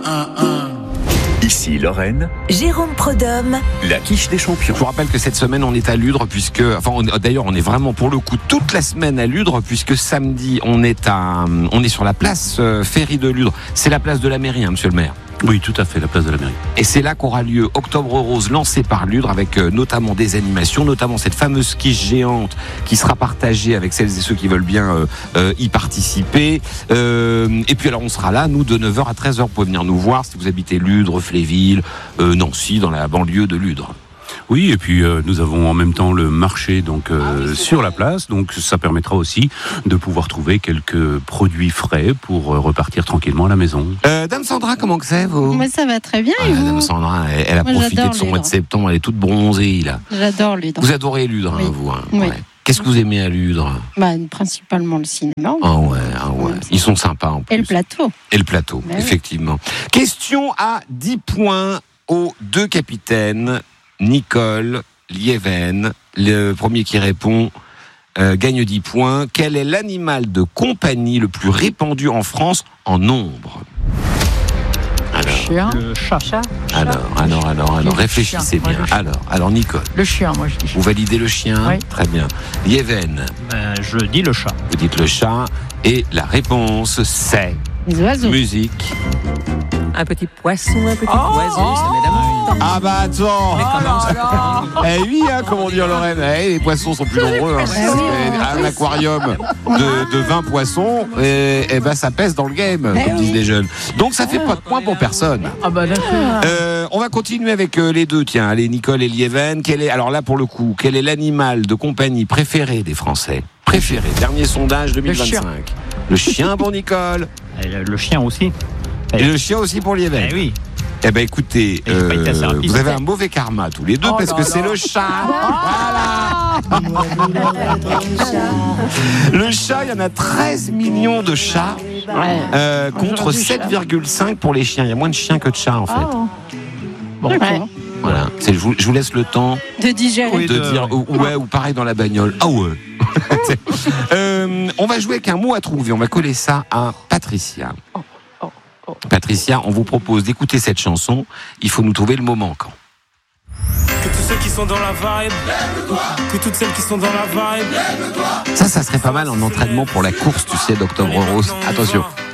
Ici Lorraine, Jérôme Prodhomme, la quiche des champions. Je vous rappelle que cette semaine on est à Ludre d'ailleurs on est vraiment pour le coup toute la semaine à Ludre puisque samedi on est sur la place Ferry de Ludre. C'est la place de la mairie, monsieur le maire. Oui, tout à fait, la place de la mairie. Et c'est là qu'aura lieu Octobre Rose, lancé par Ludre, avec notamment des animations, notamment cette fameuse quiche géante qui sera partagée avec celles et ceux qui veulent bien y participer. Et puis alors on sera là, nous, de 9h à 13h. Vous pouvez venir nous voir si vous habitez Ludre, Fléville, Nancy, dans la banlieue de Ludre. Oui, et puis nous avons en même temps le marché sur la place, donc ça permettra aussi de pouvoir trouver quelques produits frais pour repartir tranquillement à la maison. Dame Sandra, comment que c'est vous ? Moi ça va très bien. Et vous ? Dame Sandra, elle a profité de son mois de septembre, elle est toute bronzée là. J'adore Ludre. Vous adorez Ludre, oui. Vous Oui. Ouais. Qu'est-ce que vous aimez à Ludre ? Principalement le cinéma. Ah ouais. Ils sont sympas en plus. Et le plateau. Et le plateau, effectivement. Oui. Question à 10 points aux deux capitaines. Nicole, Lieven, le premier qui répond gagne 10 points. Quel est l'animal de compagnie le plus répandu en France en nombre ? Le chien. Le chat. Alors, réfléchissez bien. Alors, Nicole. Le chien, moi je dis. Vous validez le chien ? Oui. Très bien. Lieven. Je dis le chat. Vous dites le chat. Et la réponse, c'est... Les oiseaux. Musique. Un petit poisson, un petit oiseau, ça m'aide à monter. Ah bah attends. Eh oui, comment dire Lorraine, les poissons sont plus nombreux. Un aquarium de 20 poissons, et ben ça pèse dans le game, comme disent les jeunes. Donc ça fait pas de points pour personne. Ah bah d'accord. On va continuer avec les deux. Tiens, allez, Nicole et Lieven. Alors là pour le coup, quel est l'animal de compagnie préféré des Français ? Préféré. Dernier sondage 2025. Le chien pour Nicole. Et le chien aussi. Et le chien aussi pour Lieven. Eh oui. Eh ben écoutez, vous avez un mauvais karma tous les deux parce que c'est le chat. Voilà. Le chat, il y en a 13 millions de chats contre 7,5 pour les chiens. Il y a moins de chiens que de chats en fait. Bon. Voilà. Je vous laisse le temps de digérer. De dire ou pareil dans la bagnole. Ah ouais. On va jouer avec un mot à trouver. On va coller ça à Patricia. Patricia, on vous propose d'écouter cette chanson. Il faut nous trouver le mot manquant. Que tous ceux qui sont dans la vibe, que toutes celles qui sont dans la vibe. Ça serait pas mal en entraînement pour la course, tu sais, d'Octobre Rose. Attention.